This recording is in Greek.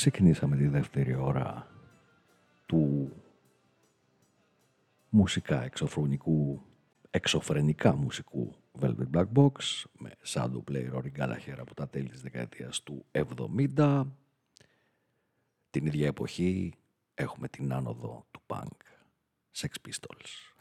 ξεκινήσαμε τη δεύτερη ώρα του μουσικά εξωφρενικά μουσικού Velvet Black Box με Shadow Play Rory Gallagher από τα τέλη της δεκαετίας του 70. Την ίδια εποχή έχουμε την άνοδο του punk, Sex Pistols.